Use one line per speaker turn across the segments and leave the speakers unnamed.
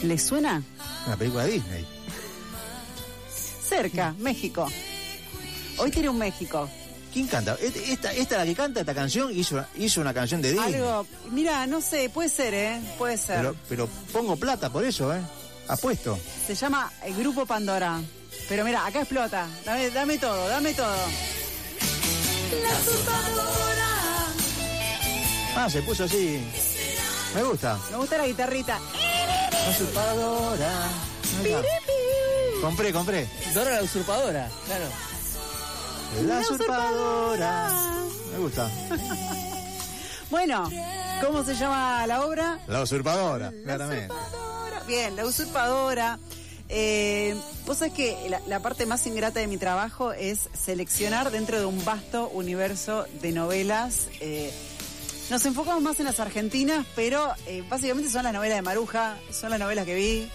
¿Le suena?
Una película de Disney.
Cerca, México. Hoy tiene un México.
¿Quién canta? Esta la que canta esta canción hizo una canción de Disney.
Algo, mira, no sé, puede ser, puede ser.
Pero pongo plata por eso, apuesto.
Se llama el Grupo Pandora. Pero mira, acá explota. Dame todo, dame todo. La usurpadora.
Ah, se puso así. Me gusta.
Me gusta la guitarrita.
La usurpadora. Compré.
Dora la usurpadora, claro.
La usurpadora. Me gusta.
Bueno, ¿cómo se llama la obra?
La usurpadora, claramente.
Usurpadora. Bien, La usurpadora. Vos sabés que la parte más ingrata de mi trabajo es seleccionar dentro de un vasto universo de novelas. Nos enfocamos más en las argentinas, pero básicamente son las novelas de Maruja, son las novelas que vi.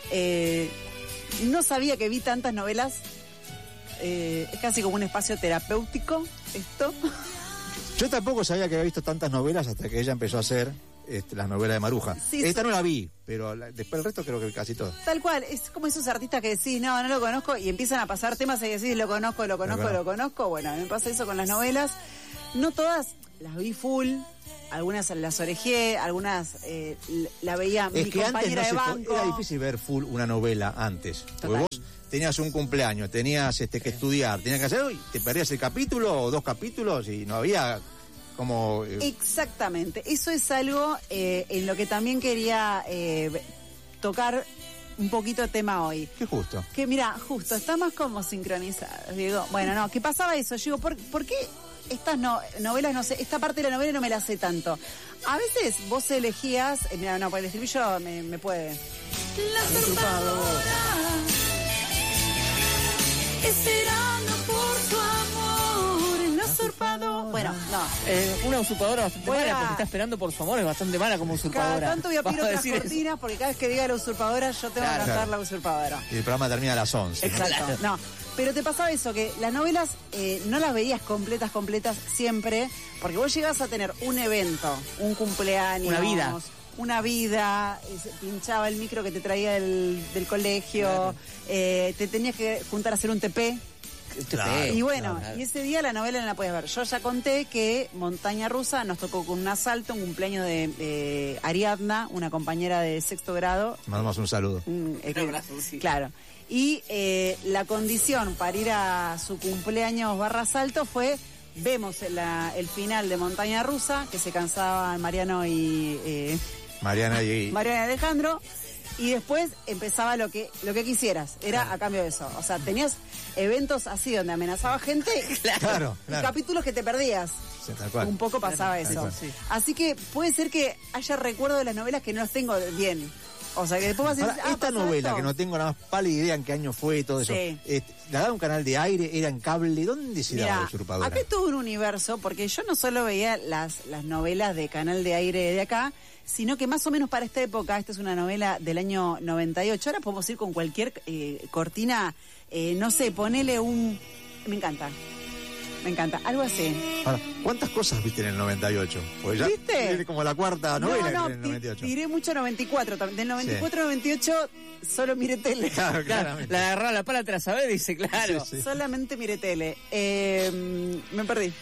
No sabía que vi tantas novelas. Es casi como un espacio terapéutico esto.
Yo tampoco sabía que había visto tantas novelas hasta que ella empezó a hacer las novelas de Maruja.
Sí,
esta no la vi, pero después el resto creo que casi todo.
Tal cual, es como esos artistas que decís, no lo conozco, y empiezan a pasar temas y decís, lo conozco. Bueno, me pasa eso con las novelas. No todas las vi full, algunas las orejé, algunas la veía mi compañera de banco.
Era difícil ver full una novela antes.
Total.
Porque vos tenías un cumpleaños, tenías que estudiar, tenías que hacerlo y te perdías el capítulo o 2 capítulos y no había como...
Exactamente, eso es algo en lo que también quería tocar un poquito de tema hoy.
Qué justo.
Que mira, justo, está más como sincronizado. Digo, bueno, no, ¿qué pasaba eso? Yo digo, ¿por qué estas novelas, no sé, esta parte de la novela no me la sé tanto? A veces vos elegías, mira, no, para el estribillo me puede. La usurpadora, esperando por su amor, la usurpadora. Bueno, no.
Una usurpadora bastante
Buena.
mala porque está esperando por su amor, es bastante mala como usurpadora.
Cada tanto voy a pedir
Vamos
otras
decir
cortinas porque cada vez que diga la usurpadora yo tengo que cantar la usurpadora.
Y el programa termina a las 11.
Exacto, no. Pero te pasaba eso, que las novelas no las veías completas siempre, porque vos llegás a tener un evento, un cumpleaños, una vida, pinchaba el micro que te traía del colegio, claro. Te tenías que juntar a hacer un TP.
Claro,
y bueno,
claro.
Y ese día la novela no la podías ver. Yo ya conté que Montaña Rusa nos tocó con un asalto, un cumpleaños de Ariadna, una compañera de 6º grado.
Mandamos un saludo.
Un abrazo, sí.
Claro. Y la condición para ir a su cumpleaños /asalto fue, vemos el final de Montaña Rusa, que se cansaban Mariano y...
Mariana y
Alejandro, y después empezaba lo que quisieras, era a cambio de eso. O sea, tenías eventos así donde amenazaba gente,
claro.
Y capítulos que te perdías.
Sí, tal cual.
Un poco pasaba eso.
Sí.
Así que puede ser que haya recuerdo de las novelas que no los tengo bien. O sea, que después vas a decir,
esta novela,
esto,
que no tengo nada más pálida idea en qué año fue y todo eso,
sí.
¿la daba un canal de aire? ¿Era en cable? ¿Dónde se daba la usurpadora?
Acá es todo un universo, porque yo no solo veía las novelas de canal de aire de acá, sino que más o menos para esta época, esta es una novela del año 98, ahora podemos ir con cualquier cortina, no sé, ponele me encanta, algo así.
Ahora, ¿cuántas cosas viste en el 98? Pues ya
¿Viste?
Es como la cuarta novela en el 98.
Tiré mucho 94, del 94 al 98 solo miré tele.
Claro, claramente.
La agarró la pala tras saber, dice, claro.
Sí.
Solamente miré tele. Me perdí.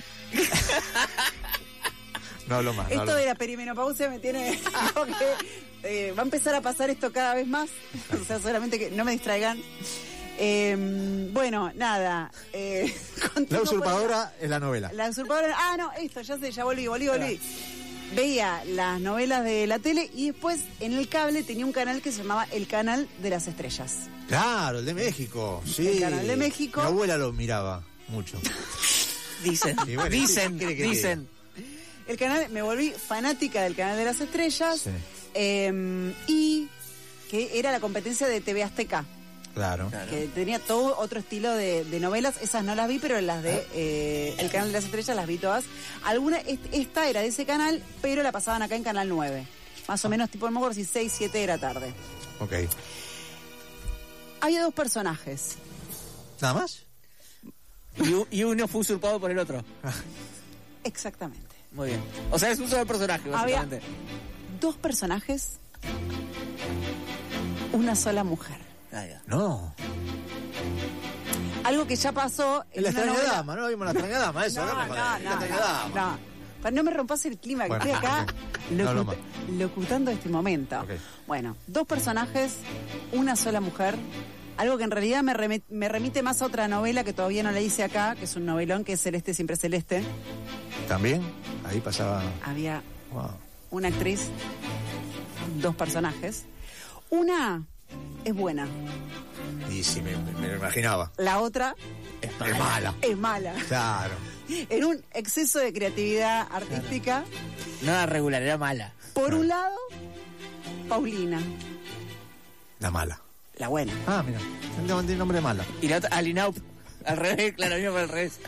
No hablo más.
Esto de la perimenopausia me tiene... va a empezar a pasar esto cada vez más. O sea, solamente que no me distraigan. Bueno, nada.
La usurpadora es la novela.
La usurpadora... ya volví. Veía las novelas de la tele y después en el cable tenía un canal que se llamaba El Canal de las Estrellas.
Claro, el de México. Sí.
El Canal de México.
Mi abuela lo miraba mucho.
Dicen.
El canal, me volví fanática del Canal de las Estrellas.
Sí.
Y que era la competencia de TV Azteca.
Claro.
Que tenía todo otro estilo de novelas. Esas no las vi, pero las de El Canal de las Estrellas las vi todas. Esta era de ese canal, pero la pasaban acá en Canal 9. Más o menos, tipo, no me acuerdo si 6, 7 de la tarde.
Ok.
Había 2 personajes.
¿Nada más?
Y uno fue usurpado por el otro.
Exactamente.
Muy bien. O sea, es un solo personaje, básicamente.
Había 2 personajes una sola mujer.
No.
Algo que ya pasó
En la
una
extraña
novela.
dama, ¿no? Vimos la extraña dama, eso.
No,
acá me jodés. La extraña dama.
no. Para no me rompas el clima, que
Bueno,
estoy acá
ok. No hablo más.
locutando este momento.
Ok.
Bueno, 2 personajes, una sola mujer. Algo que en realidad me remite más a otra novela que todavía no la hice acá, que es un novelón que es Celeste Siempre Celeste.
También, ahí pasaba.
Había
Wow.
una actriz, 2 personajes. Una es buena,
Y sí, me lo imaginaba.
la otra
Es mala.
es mala.
Claro.
En un exceso de creatividad artística.
No era regular, era mala.
Por un lado, Paulina,
La mala.
la buena.
Ah, mira. Tiene nombre de mala.
Y la otra, Alinaup, al revés, claro, mismo por el revés.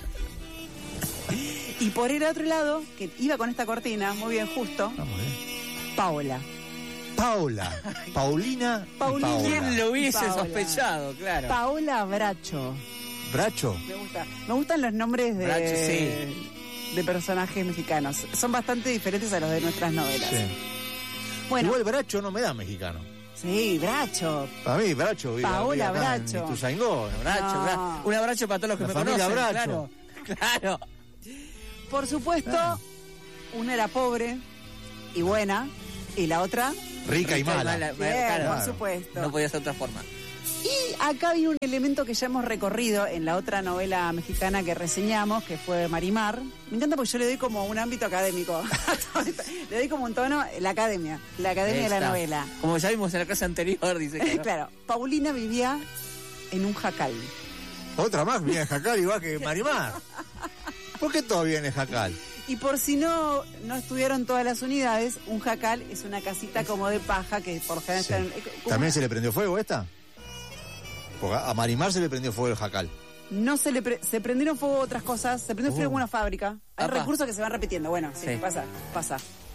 Y por el otro lado, que iba con esta cortina, muy bien, justo,
Vamos bien.
Paola.
Paula. Paulina. y
Paulina.
Paola.
¿Quién lo hubiese
Paola.
sospechado? Claro.
Paola Bracho.
Bracho.
Me gusta. Me gustan los nombres de,
Bracho, sí.
de personajes mexicanos. Son bastante diferentes a los de nuestras novelas.
Sí.
Bueno,
Igual Bracho no me da mexicano.
sí, Bracho.
Para mí, Bracho.
Paola
vive acá en
Bracho.
Ituzaingó.
Abrazo,
No.
un abrazo para todos los que
La
me
familia
conocen.
Bracho.
Claro.
Por supuesto, una era pobre y buena, y la otra,
Rica y mala.
bien,
Claro.
por supuesto.
No podía ser de otra forma.
Y acá hay un elemento que ya hemos recorrido en la otra novela mexicana que reseñamos, que fue Marimar. Me encanta porque yo le doy como un ámbito académico. Le doy como un tono, la academia de la
Está.
novela.
Como ya vimos en la clase anterior, dice que no.
Claro, Paulina vivía en un jacal.
Otra más viene Jacal igual que Marimar. ¿Por qué todo viene Jacal?
Y por si no estudiaron todas las unidades, un jacal es una casita como de paja que por lo general
Sí.
están... como-
¿También se le prendió fuego esta? Porque a Marimar se le prendió fuego el Jacal.
No se prendieron fuego otras cosas, se prendió fuego una fábrica. Hay
Apa.
recursos que se van repitiendo. Bueno, sí,
Sí.
pasa.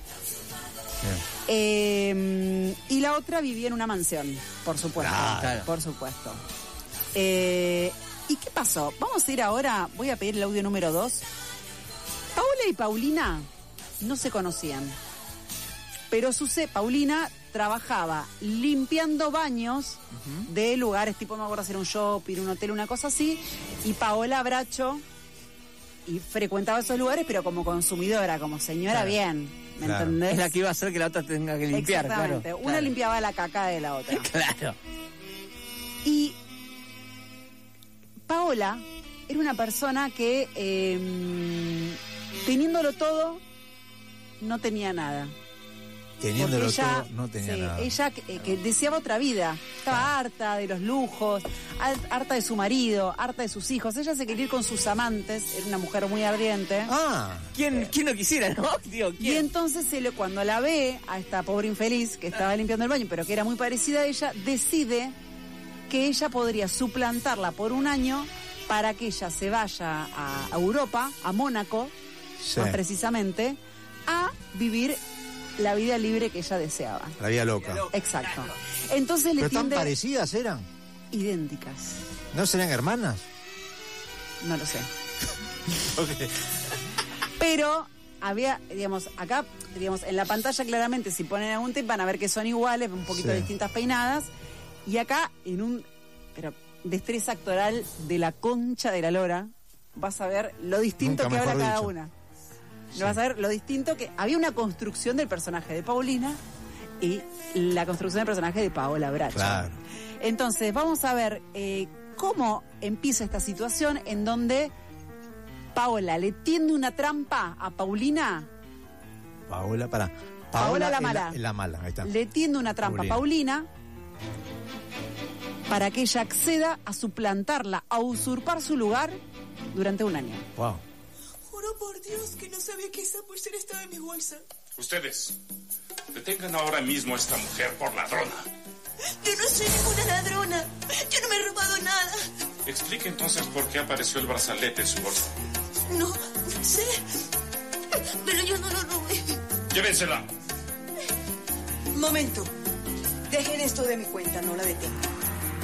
Bien.
Y la otra vivía en una mansión, por supuesto.
Claro.
Por supuesto. ¿Y qué pasó? Vamos a ir ahora, voy a pedir el audio número 2. Paola y Paulina no se conocían. Pero Paulina trabajaba limpiando baños de lugares, tipo, no me acuerdo si era un shopping, un hotel, una cosa así. Y Paola Bracho y frecuentaba esos lugares, pero como consumidora, como señora
Claro.
bien. ¿Me
Claro.
entendés?
Es la que iba a hacer que la otra tenga que limpiar,
Exactamente.
claro.
Una
Claro.
limpiaba la caca de la otra.
Claro.
Y Paola era una persona que, teniéndolo todo, no tenía nada.
Teniéndolo
Porque ella,
todo, no tenía
sí,
nada.
ella que deseaba otra vida. Estaba harta de los lujos, harta de su marido, harta de sus hijos. Ella se quería ir con sus amantes, era una mujer muy ardiente.
Ah,
¿Quién no quisiera, no? Digo,
Y
¿quién?
entonces cuando la ve a esta pobre infeliz que estaba limpiando el baño, pero que era muy parecida a ella, decide que ella podría suplantarla por un año para que ella se vaya a Europa, a Mónaco,
sí.
más precisamente, a vivir la vida libre que ella deseaba.
La vida loca.
Exacto. Entonces le
Pero tan
tiende
parecidas eran.
idénticas.
¿No serían hermanas?
No lo sé. Pero había, acá, en la pantalla claramente, si ponen algún tip, van a ver que son iguales, un poquito
Sí.
distintas peinadas. Y acá, pero destreza actoral de la concha de la lora, vas a ver lo distinto
Nunca
que habla
mejor
cada
dicho.
una. Vas a ver lo distinto que... Había una construcción del personaje de Paulina y la construcción del personaje de Paola Bracho.
Claro.
Entonces, vamos a ver cómo empieza esta situación en donde Paola le tiende una trampa a Paulina.
Paola, para.
Paola la
es
mala.
Es la mala, ahí está.
Le tiende una trampa a Paulina para que ella acceda a suplantarla, a usurpar su lugar durante un año.
Wow.
Juro por Dios que no sabía que esa pulsera estaba en mi bolsa.
Ustedes, detengan ahora mismo a esta mujer por ladrona.
Yo no soy ninguna ladrona. Yo no me he robado nada.
Explique entonces por qué apareció el brazalete en su bolsa.
No sé. Pero yo no lo robé.
Llévensela.
Momento. Dejen esto de mi cuenta, no la detengan.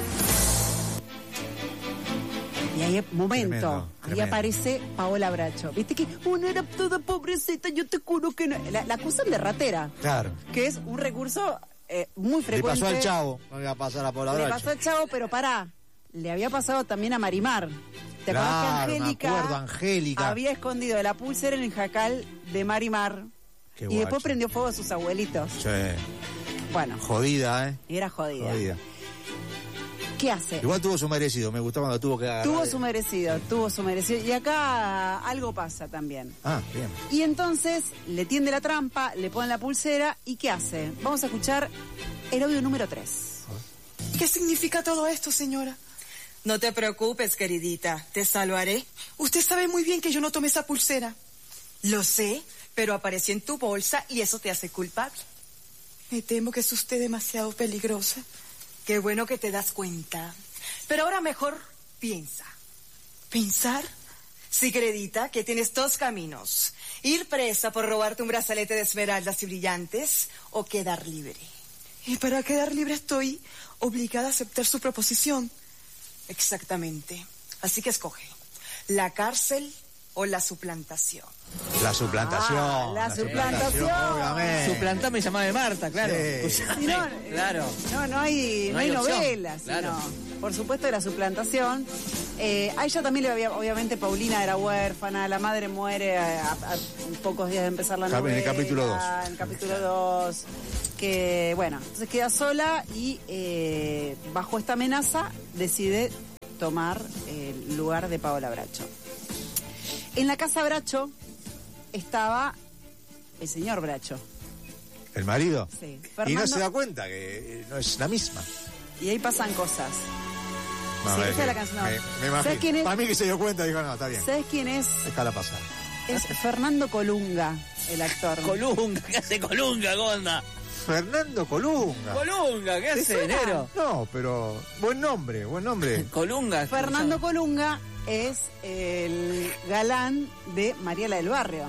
Y ahí, momento,
Tremendo,
ahí
tremendo.
aparece Paola Bracho. Viste que una era toda pobrecita, yo te juro que no. La acusan de ratera,
Claro.
que es un recurso muy frecuente.
Le pasó al Chavo, no le va a pasar a Paola
Le
Bracho.
pasó al Chavo, pero pará, le había pasado también a Marimar. ¿Te acuerdas que
me acuerdo, Angélica.
había escondido la pulsera en el jacal de Marimar?
Qué
y
guacho.
después prendió fuego a sus abuelitos.
Sí.
Bueno,
Jodida, ¿eh?
era jodida.
Jodida.
¿Qué hace?
Igual tuvo su merecido, me gustó cuando tuvo que agarrar.
Tuvo su merecido. Y acá algo pasa también.
Ah, bien.
Y entonces le tiende la trampa, le pone la pulsera, ¿y qué hace? Vamos a escuchar el audio número 3.
¿Qué significa todo esto, señora?
No te preocupes, queridita, te salvaré.
Usted sabe muy bien que yo no tomé esa pulsera.
Lo sé, pero apareció en tu bolsa y eso te hace culpable.
Me temo que es usted demasiado peligrosa.
Qué bueno que te das cuenta. Pero ahora mejor piensa.
¿Pensar?
Sí, queridita, que tienes 2 caminos. Ir presa por robarte un brazalete de esmeraldas y brillantes o quedar libre.
Y para quedar libre estoy obligada a aceptar su proposición.
Exactamente. Así que escoge. La cárcel o la suplantación.
La suplantación.
La suplantación.
Obviamente.
Suplantame y llamame Marta, claro.
Sí.
Escuchame,
Si no,
claro.
No hay
opción,
novelas,
claro.
sino, por supuesto, de la suplantación. A ella también le había, obviamente, Paulina era huérfana, la madre muere a pocos días de empezar la novela.
En el capítulo 2.
En el capítulo 2. Que, bueno, entonces queda sola y bajo esta amenaza decide tomar el lugar de Paola Bracho. En la casa Bracho estaba el señor Bracho.
¿El marido?
Sí.
Y no
Fernando-
se da cuenta que no es la misma.
Y ahí pasan cosas.
No,
Sí,
es
esa
que
es la canción.
Me imagino.
¿Sabes quién es?
Para mí que se dio cuenta, dijo, no, está bien.
¿Sabes quién es?
Déjala pasar.
Es Fernando Colunga, el actor.
Colunga, ¿qué hace Colunga, Gonda?
Fernando Colunga.
Colunga, ¿qué hace,
suena?
negro?
No, pero buen nombre, buen nombre.
Colunga.
Fernando Colunga es el galán de Mariela del Barrio.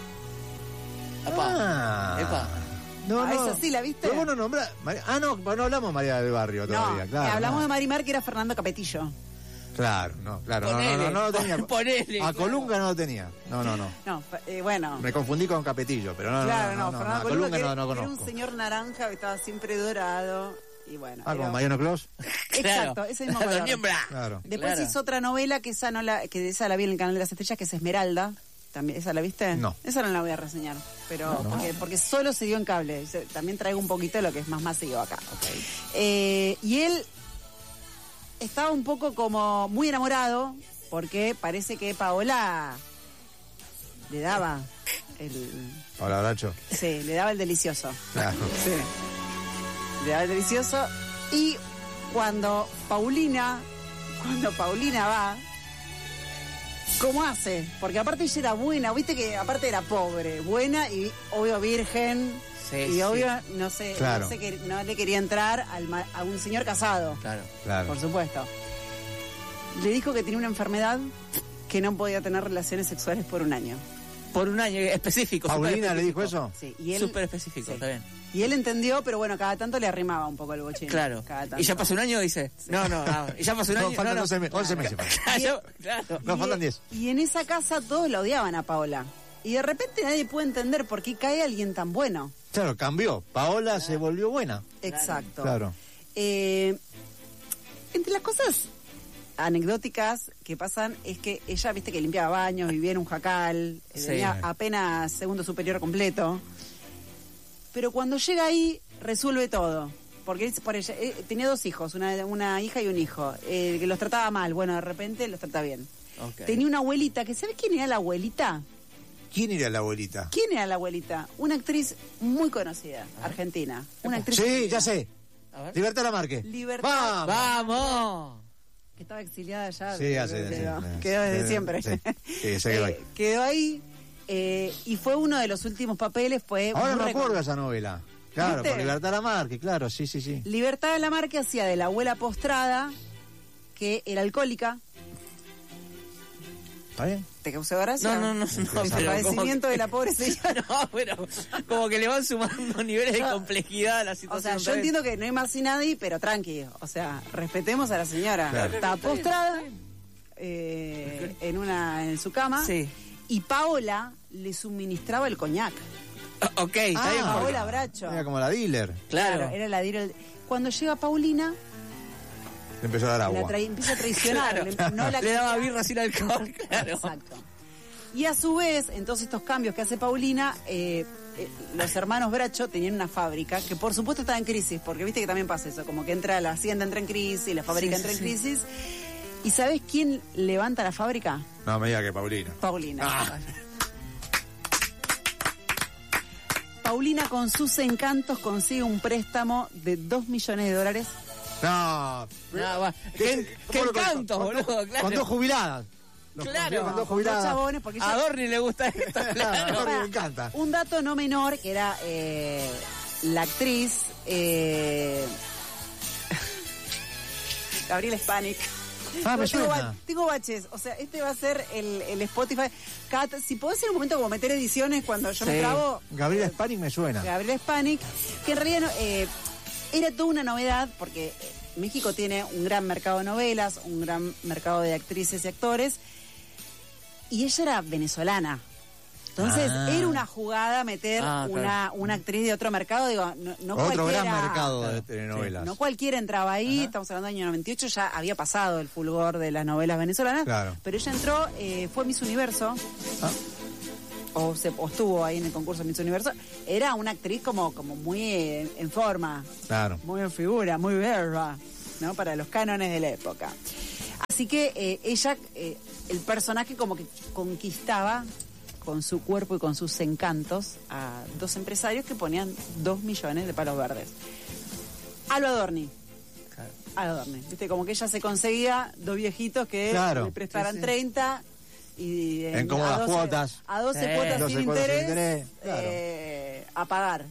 Apá. Epa.
No,
Ah,
no.
esa sí, ¿la viste?
Pero vos no nombrás. No, no hablamos de María del Barrio todavía,
No,
claro.
hablamos
no.
de Marimar, que era Fernando Capetillo.
Claro, no, claro.
Ponele,
No lo tenía.
ponele,
A
claro.
Colunga no lo tenía. No.
No, bueno.
Me confundí con Capetillo, pero no.
Claro,
no.
Fernando
A
Colunga,
Colunga
que
no
era
conozco.
un señor naranja que estaba siempre dorado. Y bueno.
Ah,
era-
como Mariano Clos.
Exacto, ese mismo
La
color.
Doñembra.
Claro.
Después
Claro.
hizo otra novela que esa esa la vi en el canal de las estrellas, que es Esmeralda. También, ¿esa la viste?
No.
Esa no la voy a reseñar, pero porque solo se dio en cable. También traigo un poquito de lo que es más masivo acá. Y él estaba un poco como muy enamorado, porque parece que Paola le daba
Hola, Bracho.
sí, le daba el delicioso.
Claro.
Sí. Le daba el delicioso. Y cuando Paulina va, ¿cómo hace? Porque aparte ella era buena, viste que aparte era pobre, buena y obvio virgen.
Sí,
y
sí.
obvio no sé,
Claro.
no le quería entrar a un señor casado,
Claro.
Claro.
por supuesto. Le dijo que tenía una enfermedad que no podía tener relaciones sexuales por un año.
Por un año específico.
¿Paulina
súper
le dijo
específico.
eso?
Sí, y él,
Súper específico,
sí.
está bien.
Y él entendió, pero bueno, cada tanto le arrimaba un poco el bochín.
Claro.
Cada tanto.
¿Y ya pasó un año? Dice. No, y ya pasó un año.
No, faltan 11 meses.
Claro.
No, faltan 10.
Y en esa casa todos la odiaban a Paola. Y de repente nadie puede entender por qué cae alguien tan bueno.
Claro, cambió. Paola se volvió buena.
Exacto.
Claro.
Entre las cosas anecdóticas que pasan es que ella, viste, que limpiaba baños, vivía en un jacal,
Sí.
tenía apenas segundo superior completo. Pero cuando llega ahí, resuelve todo. Porque ella tenía 2 hijos, una hija y un hijo, que los trataba mal. Bueno, de repente los trata bien.
Ok.
Tenía una abuelita, que ¿sabes quién era la abuelita?
¿Quién era la abuelita?
¿Quién era la abuelita? Una actriz muy conocida, argentina. Una actriz
Sí,
argentina.
ya sé.
A ver.
Libertad Lamarque.
Libertad.
¡Vamos!
¡Vamos!
Que estaba exiliada ya.
Sí, hace-
quedó desde
sí,
siempre.
sí, sí, se quedó ahí.
Quedó ahí y fue uno de los últimos papeles. Fue
Ahora
muy
me acuerdo de esa novela. Claro,
¿Viste?
por Libertad Lamarque, claro, sí.
Libertad Lamarque hacía de la abuela postrada, que era alcohólica.
¿Está bien?
¿Te causó gracia?
No,
El
pero
padecimiento de la pobre señora.
No, pero como que le van sumando niveles de complejidad a la
O
situación.
sea, yo entiendo que no hay más y nadie, pero tranqui. O sea, respetemos a la señora.
Claro.
Está postrada en su cama.
Sí.
Y Paola le suministraba el coñac.
Ok, está bien.
Paola Bracho.
Era como la dealer.
Claro.
Era la dealer. Cuando llega Paulina,
Le empezó a dar agua.
empieza a traicionar.
Claro.
No la
Le daba
quería.
birra sin alcohol, claro.
Exacto. Y a su vez, en todos estos cambios que hace Paulina, los hermanos Bracho tenían una fábrica que por supuesto estaba en crisis, porque viste que también pasa eso, como que la hacienda entra en crisis, la fábrica entra en crisis. ¿Y sabés quién levanta la fábrica?
No me diga que Paulina.
Paulina. Paulina con sus encantos consigue un préstamo de $2 millones.
No.
¿Qué encantos, boludo? Claro.
Con 2 jubiladas.
Claro.
Con 2
Dos
jubiladas.
chabones, porque
A Dorni le gusta esto,
A
claro.
Dorni me encanta.
Un dato no menor, que era la actriz Gabriela Spanik.
Me suena.
Tengo baches, o sea, este va a ser el Spotify. Kat, si podés en un momento como meter ediciones cuando yo me trabo.
Gabriela Spanik me suena.
Gabriela Spanik, que en realidad era toda una novedad, porque México tiene un gran mercado de novelas, un gran mercado de actrices y actores, y ella era venezolana. Entonces, era una jugada meter una actriz de otro mercado, digo, no
Otro
cualquiera.
gran mercado de telenovelas.
No cualquiera entraba ahí, estamos hablando del año 98, ya había pasado el fulgor de las novelas venezolanas,
Claro.
pero ella entró, fue Miss Universo, o estuvo ahí en el concurso Miss Universo, era una actriz como muy en forma,
Claro.
muy en figura, muy verba, ¿no? Para los cánones de la época. Así que ella, el personaje como que conquistaba con su cuerpo y con sus encantos a 2 empresarios que ponían $2 millones de palos verdes. Alba Dorni. Alba Dorni. Viste, como que ella se conseguía 2 viejitos que le prestaran 30 y
en cómodas cuotas.
A 12 cuotas
12
sin
cuotas sin
interés,
interés,
a pagar.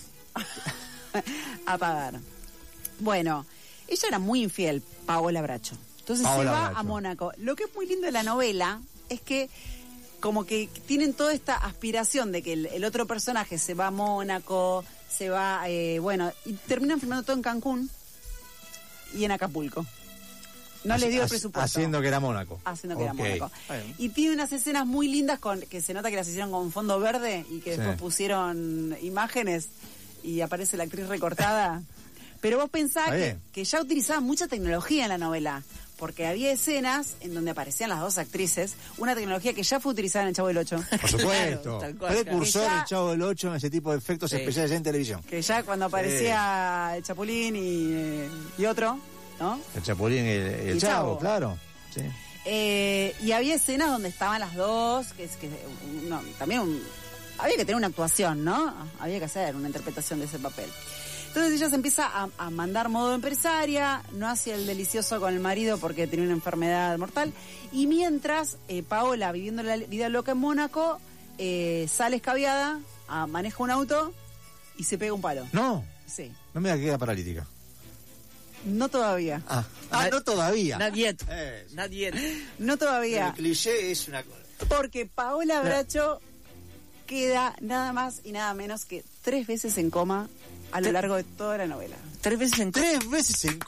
A pagar. Bueno, ella era muy infiel, Paola Bracho. Entonces
Paola
se va
Bracho.
a Mónaco. Lo que es muy lindo de la novela es que como que tienen toda esta aspiración de que el otro personaje se va a Mónaco, se va, y terminan filmando todo en Cancún y en Acapulco. No les dio el presupuesto.
Haciendo que era Mónaco.
Haciendo que era
Ok.
Mónaco. Y tiene unas escenas muy lindas que se nota que las hicieron con fondo verde y que después pusieron imágenes y aparece la actriz recortada. Pero vos pensás que ya utilizaban mucha tecnología en la novela, porque había escenas en donde aparecían las 2 actrices, una tecnología que ya fue utilizada en El Chavo del Ocho.
Por supuesto.
Tal cual,
Precursor
claro.
El Chavo del 8 en ese tipo de efectos especiales en televisión.
Que ya cuando aparecía el Chapulín y otro, ¿no?
El Chapulín y el Chavo, claro. Sí.
Y había escenas donde estaban las 2, también había que tener una actuación, ¿no? Había que hacer una interpretación de ese papel. Entonces ella se empieza a mandar modo empresaria, no hacía el delicioso con el marido porque tenía una enfermedad mortal, y mientras Paola, viviendo la vida loca en Mónaco, sale escabiada, maneja un auto y se pega un palo.
No,
Sí.
no me da que queda paralítica.
No todavía.
No todavía.
Not yet.
Eso.
Not yet.
No todavía.
El cliché es una cosa.
Porque Paola Bracho queda nada más y nada menos que 3 veces en coma a lo largo de toda la novela.
3 veces en
3 veces en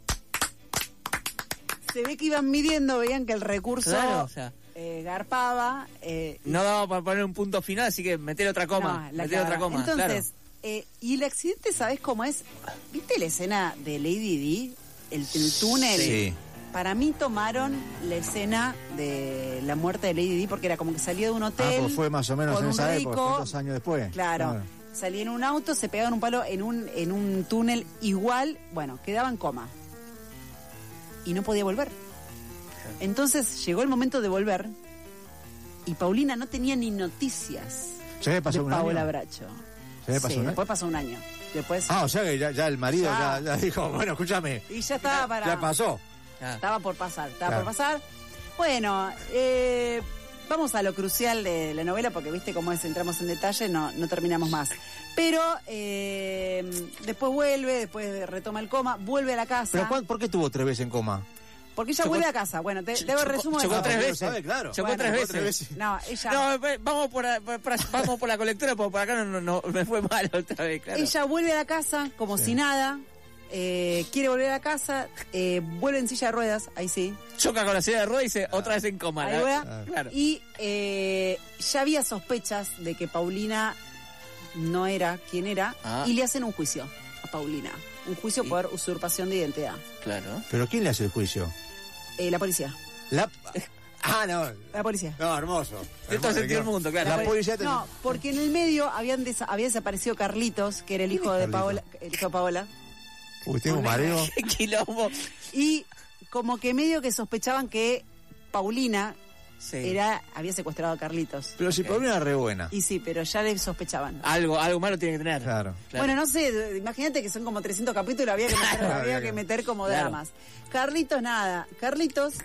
Se ve que iban midiendo, veían que el recurso
Claro, o sea.
garpaba.
No daba para poner un punto final, así que meter otra coma.
no, la
meter otra
cagaba.
coma,
Entonces,
claro.
y el accidente, ¿sabés cómo es? ¿Viste la escena de Lady Di? El túnel.
Sí.
Para mí tomaron la escena de la muerte de Lady Di porque era como que salía de un hotel.
Pues fue más o menos
con
en
un
esa
rico,
época, fue 2 años después.
Claro. Salía en un auto, se pegaban un palo en un túnel igual, bueno, quedaba en coma. Y no podía volver. Entonces llegó el momento de volver y Paulina no tenía ni noticias
¿Se le pasó
de
un
Paola
año?
Bracho.
¿Se le pasó
Sí,
un año?
después pasó un año. Después
O sea que ya el marido
Ya.
ya dijo, bueno, escúchame.
y ya estaba para...
Ya pasó.
Estaba por pasar,
Claro.
Bueno, vamos a lo crucial de la novela, porque viste cómo es, entramos en detalle, no terminamos más. Pero después vuelve, después retoma el coma, vuelve a la casa.
¿Pero por qué tuvo 3 veces en coma?
Porque ella
Chocó-
vuelve a casa. Bueno, te hago el resumen.
chocó
de-
3
Pero
veces.
sabe, claro.
Chocó
Bueno,
3
chocó
veces.
3 veces.
No, ella...
No, vamos por la colectora, porque por acá no me fue mal otra vez, claro.
Ella vuelve a la casa como si nada, quiere volver a la casa, vuelve en silla de ruedas, ahí sí.
Choca con la silla de ruedas y dice otra vez en coma.
Ahí va.
Claro.
Y ya había sospechas de que Paulina no era quien era,
Ah.
y le hacen un juicio a Paulina. Un juicio por usurpación de identidad.
Claro.
¿Pero quién le hace el juicio?
La policía.
No.
La policía.
No, hermoso.
De todo sentido del mundo, claro.
La policía
No, porque en el medio había desaparecido Carlitos, que era el hijo de Paola. El hijo de Paola.
Uy, tengo un mareo.
Qué quilombo.
Y como que medio que sospechaban que Paulina
Sí.
había secuestrado a Carlitos.
Pero si Paulina era re buena.
Y sí, pero ya le sospechaban.
Algo malo tiene que tener.
Claro.
Bueno, no sé, imagínate que son como 300 capítulos, había que meter como
Claro.
dramas. Carlitos, nada. Carlitos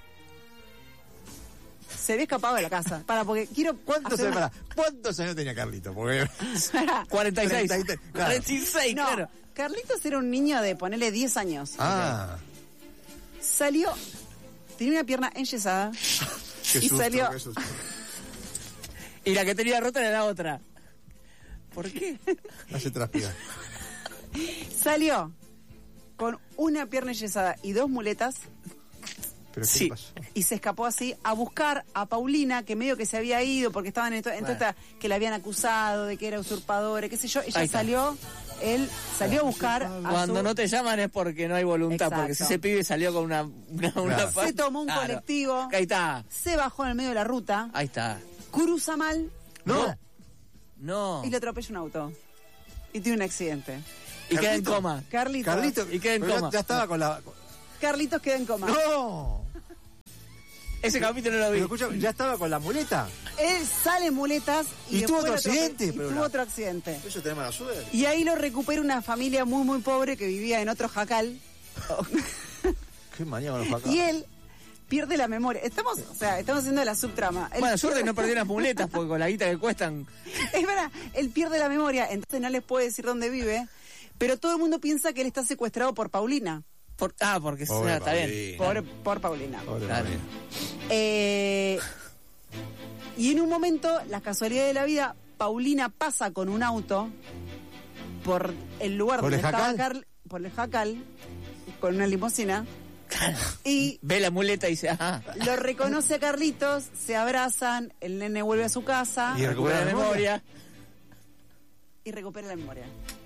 se había escapado de la casa. Porque quiero...
¿Cuántos años tenía Carlito? Porque
46.
33, claro.
46,
No,
claro.
Carlitos era un niño de ponerle 10 años. Salió, tenía una pierna enyesada
qué
y
susto,
salió...
qué susto.
Y la que tenía rota era la otra. ¿Por qué?
Hace transpirar.
Salió con una pierna enyesada y 2 muletas
¿Pero qué
Sí.
pasó?
y se escapó así a buscar a Paulina, que medio que se había ido porque estaban en esta que la habían acusado de que era usurpadora, qué sé yo. Ella
Ahí está.
él salió a buscar a
Cuando
su...
no te llaman es porque no hay voluntad.
Exacto.
Porque si ese pibe salió con una
Se tomó un colectivo,
Ahí está.
se bajó en el medio de la ruta,
Ahí está.
cruza mal
No.
y le atropella un auto. Y tiene un accidente.
Y queda en
Carlito.
coma.
Carlitos.
Y queda en
pero
coma.
ya estaba con la...
Carlitos queda en coma.
¡No!
Ese capítulo no lo vi.
Pero escucha, ya estaba con la muleta.
Él sale en muletas
Y tuvo
después
otro
lo atrope-
accidente,
y
pero
tuvo
la-
otro accidente.
Eso tenemos la suerte.
Y ahí lo recupera una familia muy, muy pobre que vivía en otro jacal.
Qué manía con los acá.
Y él pierde la memoria. Estamos haciendo la subtrama. Él
Bueno, suerte
pierde-
no perdió las muletas porque con la guita que cuestan.
Es verdad, él pierde la memoria, entonces no les puede decir dónde vive, pero todo el mundo piensa que él está secuestrado por Paulina.
Porque
Pobre
está bien.
Paulina.
Por Paulina.
Pobre
Claro.
Paulina.
Y en un momento, las casualidades de la vida, Paulina pasa con un auto por el lugar
¿Por
donde
el
estaba
jacal?
por el jacal, con una limusina, y
Ve la muleta y dice, ajá.
lo reconoce a Carlitos, se abrazan, el nene vuelve a su casa
Y
Recupera la memoria.
y recupera la memoria.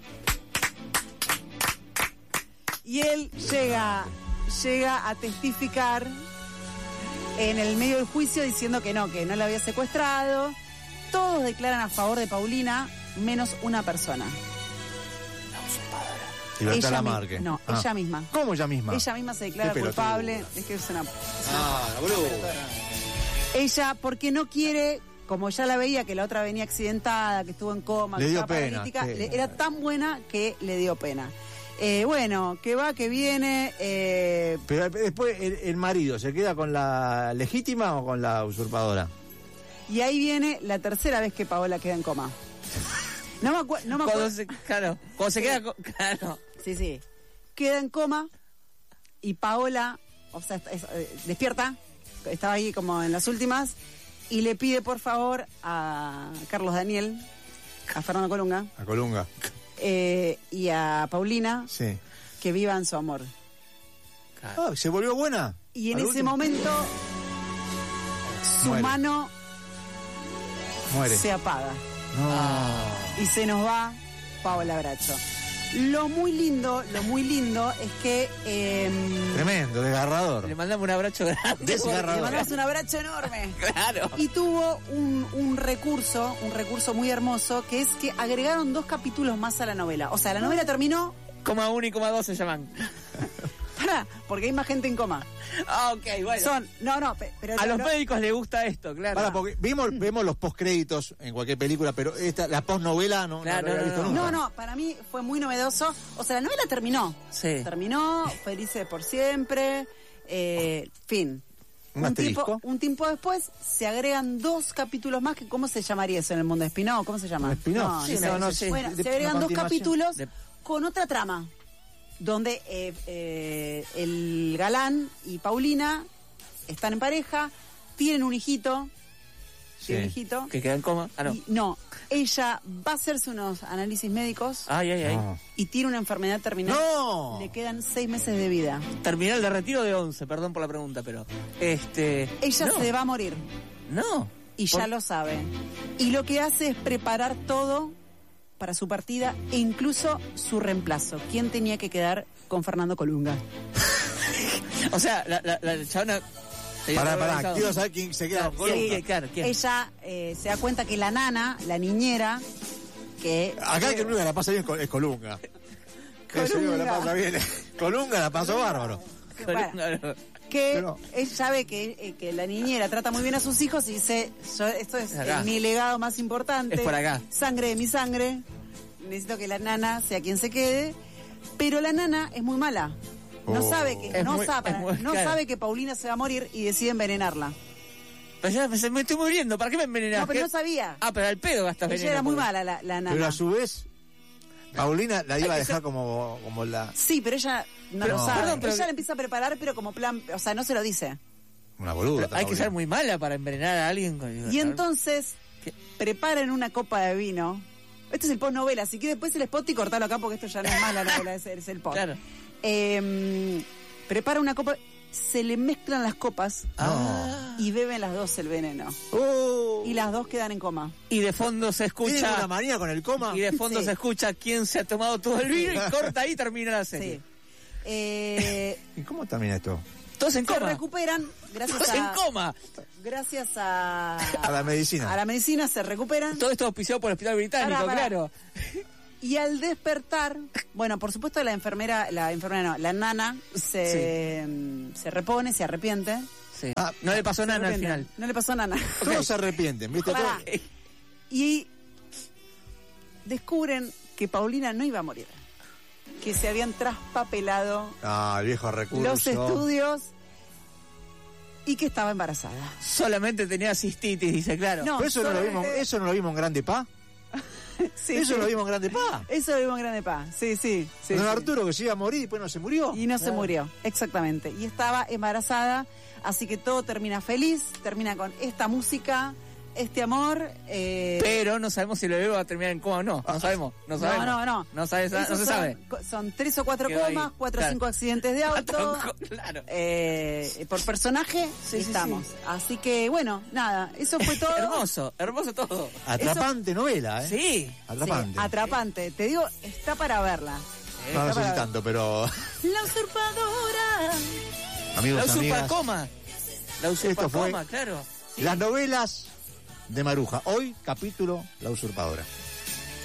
Y él llega a testificar en el medio del juicio diciendo que no la había secuestrado. Todos declaran a favor de Paulina, menos una persona.
Libertad
Ella
Lamarque.
No,
Ah.
ella misma.
¿Cómo ella misma?
Ella misma se declara
Qué pelotudo.
culpable. Es que es una...
La boluda.
Ella, porque no quiere, como ya la veía que la otra venía accidentada, que estuvo en coma,
Le
que
dio
estaba
pena,
paralítica,
sí.
era tan buena que le dio pena. Bueno, que va, que viene.
Pero después, ¿el marido se queda con la legítima o con la usurpadora?
Y ahí viene la tercera vez que Paola queda en coma. No me acuerdo.
Cuando se queda... Claro.
Sí. Queda en coma y Paola, despierta, estaba ahí como en las últimas, y le pide por favor a Carlos Daniel, a Fernando Colunga,
A Colunga.
y a Paulina
Sí.
que vivan su amor.
¿Se volvió buena?
Y en
Al
ese
último.
momento su
Muere.
mano
Muere.
se apaga
No.
y se nos va Paola Bracho. Lo muy lindo es que
Tremendo, desgarrador.
Le mandamos un abrazo grande.
le
Desgarrador.
mandamos un abrazo enorme.
Claro.
Y tuvo un recurso muy hermoso, que es que agregaron 2 capítulos más a la novela. O sea, la novela terminó,
Coma 1 y coma 2 se llaman.
porque hay más gente en coma.
Ok, bueno.
Pero
A los médicos les gusta esto, claro.
Para, porque vemos los postcréditos en cualquier película, pero la postnovela no,
Claro,
no la había visto nunca.
No, para mí fue muy novedoso. O sea, la novela terminó.
Sí.
Terminó, felices por siempre, fin.
Un asterisco.
Un tiempo después se agregan 2 capítulos más, que ¿cómo se llamaría eso en el mundo? ¿Spin-off? ¿Cómo se llama?
¿Un spin-off?
No,
Sí,
sé.
no sé.
Bueno,
De-
se agregan
una
2
continuación.
capítulos
De-
con otra trama, donde el galán y Paulina están en pareja, tienen un hijito,
Sí.
Que queda en coma. Ah, no.
y ella va a hacerse unos análisis médicos
Ay.
No.
y tiene una enfermedad terminal.
¡No!
Le quedan 6 meses de vida.
Terminal de retiro de 11, perdón por la pregunta, pero...
Ella
no.
se va a morir
No.
y ya lo sabe. Y lo que hace es preparar todo para su partida e incluso su reemplazo. ¿Quién tenía que quedar con Fernando Colunga?
O sea, la chabona...
Pará, quiero saber quién se queda con Colunga.
Sí,
claro, ¿quién?
Ella se da cuenta que la nana, la niñera, que...
Acá el que nunca la pasa bien es Colunga. Ese único que la pasa bien. Colunga la pasó bárbaro.
Bueno, que él sabe que la niñera trata muy bien a sus hijos y dice, esto es mi legado más importante.
Es por acá.
Sangre de mi sangre. Necesito que la nana sea quien se quede. Pero la nana es muy mala. No sabe que sabe que Paulina se va a morir y decide envenenarla.
Pero ya me estoy muriendo, ¿para qué me envenenás?
No, pero no sabía.
Ah, pero al pedo gastas veneno.
Ella era muy mala la nana.
Pero a su vez, Paulina la iba a dejar como la...
Sí, pero ella no lo sabe.
Perdón, pero
ella le empieza a preparar, pero como plan... O sea, no se lo dice.
Una boluda.
Hay que ser muy mala para envenenar a alguien.
Y entonces, preparan una copa de vino. Este es el post-novela. Si quieres después el spot y cortalo acá porque esto ya no es más la novela, es el post.
Claro.
Prepara una copa... Se le mezclan las copas y beben las dos el veneno. Y las dos quedan en coma.
Y de fondo se escucha...
¿Tiene una manía con el coma?
Y de fondo se escucha quién se ha tomado todo el vino y corta ahí y termina la serie.
Sí.
¿Y cómo termina esto?
Todos en
Se
coma.
recuperan gracias
Todos en coma.
Gracias a
la medicina.
A la medicina se recuperan.
Todo esto auspiciado por el Hospital Británico,
Pará.
claro.
Y al despertar, bueno, por supuesto la nana se repone, se arrepiente.
Sí. No le pasó nada al final.
No le pasó nada.
Todos se arrepienten, ¿viste?
Pará.
Todos...
Y descubren que Paulina no iba a morir. Que se habían traspapelado
el viejo recurso.
los estudios y que estaba embarazada.
Solamente tenía cistitis, dice, claro.
No,
Pero eso no lo vimos en Grande Pa.
Sí,
eso
sí.
lo vimos en Grande Pa.
Eso lo vimos en Grande Pa. Sí.
Don Arturo que se iba a morir y después no se murió.
Y no se murió, exactamente. Y estaba embarazada, así que todo termina feliz, termina con esta música, este amor.
Pero no sabemos si el bebé va a terminar en coma o no. No sabemos.
No.
No se sabe.
Son 3 o 4
Quedó
comas,
ahí.
4 o
Claro.
5 accidentes de auto.
Claro.
Por personaje estamos. Así que, bueno, nada, eso fue todo.
Hermoso todo.
Atrapante novela, ¿eh?
Sí.
Atrapante.
Sí, atrapante. Te digo, está para verla.
No sé si tanto, pero...
La usurpadora.
Amigos,
La
amigas,
usurpacoma. La
Esto fue
usurpacoma, claro. Sí.
las novelas de Maruja. Hoy, capítulo La Usurpadora.